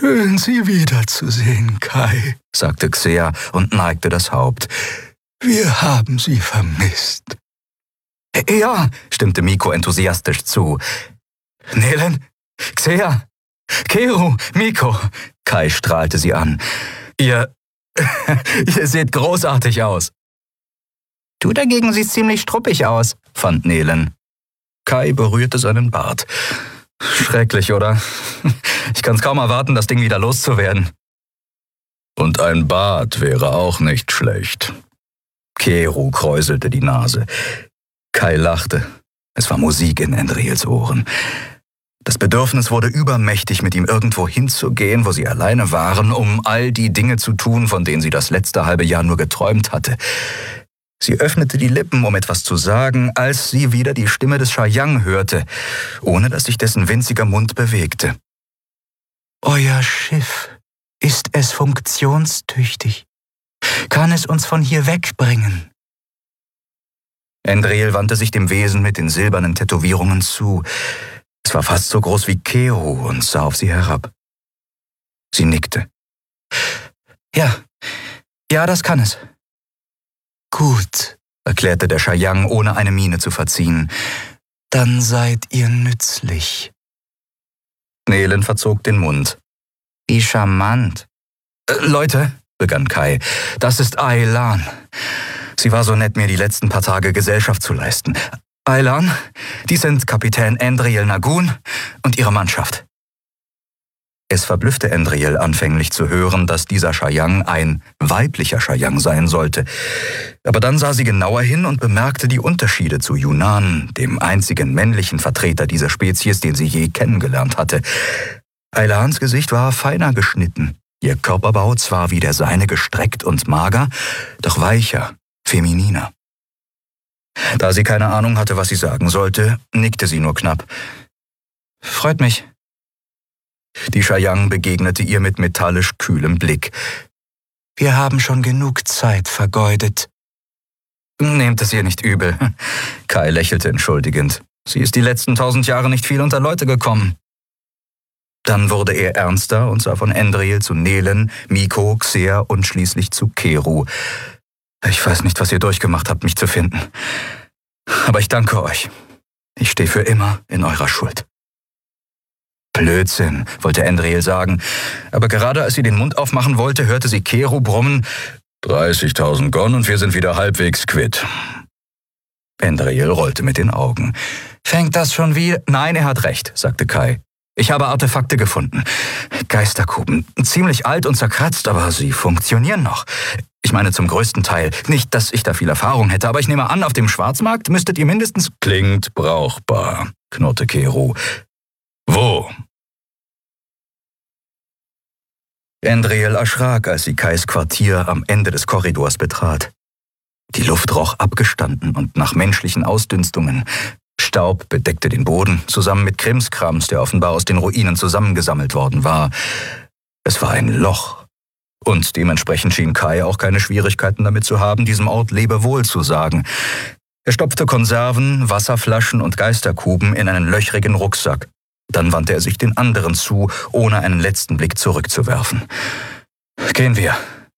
»Schön, Sie wiederzusehen, Kai«, sagte Xea und neigte das Haupt. »Wir haben Sie vermisst.« »Ja«, stimmte Miko enthusiastisch zu. »Nelen, Xea, Keru, Miko«, Kai strahlte sie an. »Ihr seht großartig aus.« »Du dagegen siehst ziemlich struppig aus«, fand Nelen. Kai berührte seinen Bart. »Schrecklich, oder? Ich kann's kaum erwarten, das Ding wieder loszuwerden.« »Und ein Bad wäre auch nicht schlecht.« Keru kräuselte die Nase. Kai lachte. Es war Musik in Endriels Ohren. Das Bedürfnis wurde übermächtig, mit ihm irgendwo hinzugehen, wo sie alleine waren, um all die Dinge zu tun, von denen sie das letzte halbe Jahr nur geträumt hatte. Sie öffnete die Lippen, um etwas zu sagen, als sie wieder die Stimme des Shayang hörte, ohne dass sich dessen winziger Mund bewegte. »Euer Schiff, ist es funktionstüchtig? Kann es uns von hier wegbringen?« Endriel wandte sich dem Wesen mit den silbernen Tätowierungen zu. Es war fast so groß wie Keru und sah auf sie herab. Sie nickte. Ja, das kann es.« »Gut«, erklärte der Shayang, ohne eine Miene zu verziehen. »Dann seid ihr nützlich.« Nelen verzog den Mund. »Wie charmant.« »Leute«, begann Kai, »das ist Aylan. Sie war so nett, mir die letzten paar Tage Gesellschaft zu leisten. Aylan, die sind Kapitän Endriel Nagun und ihre Mannschaft.« Es verblüffte Endriel anfänglich zu hören, dass dieser Shayang ein weiblicher Shayang sein sollte. Aber dann sah sie genauer hin und bemerkte die Unterschiede zu Yunnan, dem einzigen männlichen Vertreter dieser Spezies, den sie je kennengelernt hatte. Aylans Gesicht war feiner geschnitten, ihr Körperbau zwar wie der seine gestreckt und mager, doch weicher, femininer. Da sie keine Ahnung hatte, was sie sagen sollte, nickte sie nur knapp. »Freut mich.« Die Shayang begegnete ihr mit metallisch kühlem Blick. »Wir haben schon genug Zeit vergeudet.« »Nehmt es ihr nicht übel.« Kai lächelte entschuldigend. »Sie ist die letzten 1000 Jahre nicht viel unter Leute gekommen.« Dann wurde er ernster und sah von Endriel zu Nelen, Miko, Xea und schließlich zu Keru. »Ich weiß nicht, was ihr durchgemacht habt, mich zu finden. Aber ich danke euch. Ich stehe für immer in eurer Schuld.« »Blödsinn«, wollte Endriel sagen, aber gerade als sie den Mund aufmachen wollte, hörte sie Keru brummen, 30.000 Gon und wir sind wieder halbwegs quitt. Endriel rollte mit den Augen. »Fängt das schon wieder?« »Nein, er hat recht«, sagte Kai. »Ich habe Artefakte gefunden. Geisterkuben. Ziemlich alt und zerkratzt, aber sie funktionieren noch. Ich meine zum größten Teil. Nicht, dass ich da viel Erfahrung hätte, aber ich nehme an, auf dem Schwarzmarkt müsstet ihr mindestens...« »Klingt brauchbar«, knurrte Keru. »Wo?« Endriel erschrak, als sie Kais Quartier am Ende des Korridors betrat. Die Luft roch abgestanden und nach menschlichen Ausdünstungen. Staub bedeckte den Boden, zusammen mit Krimskrams, der offenbar aus den Ruinen zusammengesammelt worden war. Es war ein Loch. Und dementsprechend schien Kai auch keine Schwierigkeiten damit zu haben, diesem Ort Lebewohl zu sagen. Er stopfte Konserven, Wasserflaschen und Geisterkuben in einen löchrigen Rucksack. Dann wandte er sich den anderen zu, ohne einen letzten Blick zurückzuwerfen. »Gehen wir.«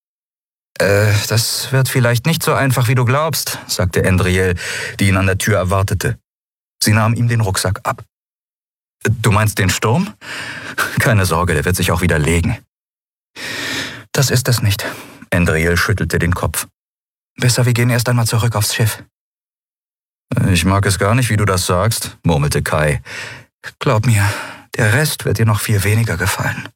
Das wird vielleicht nicht so einfach, wie du glaubst«, sagte Endriel, die ihn an der Tür erwartete. Sie nahm ihm den Rucksack ab. »Du meinst den Sturm? Keine Sorge, der wird sich auch wieder legen.« »Das ist es nicht.« Endriel schüttelte den Kopf. »Besser, wir gehen erst einmal zurück aufs Schiff.« »Ich mag es gar nicht, wie du das sagst«, murmelte Kai. »Glaub mir, der Rest wird dir noch viel weniger gefallen.«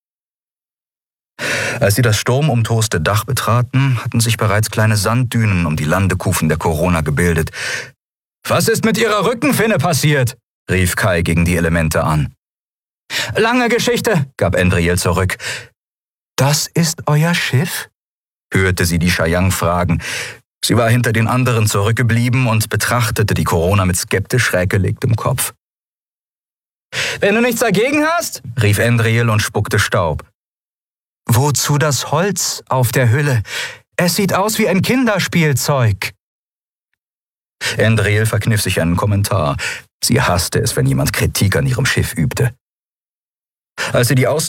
Als sie das sturmumtoste Dach betraten, hatten sich bereits kleine Sanddünen um die Landekufen der Corona gebildet. »Was ist mit ihrer Rückenfinne passiert?« rief Kai gegen die Elemente an. »Lange Geschichte«, gab Endriel zurück. »Das ist euer Schiff?« hörte sie die Shayang fragen. Sie war hinter den anderen zurückgeblieben und betrachtete die Corona mit skeptisch schräg gelegtem Kopf. »Wenn du nichts dagegen hast«, rief Endriel und spuckte Staub. »Wozu das Holz auf der Hülle? Es sieht aus wie ein Kinderspielzeug.« Endriel verkniff sich einen Kommentar. Sie hasste es, wenn jemand Kritik an ihrem Schiff übte. Als sie die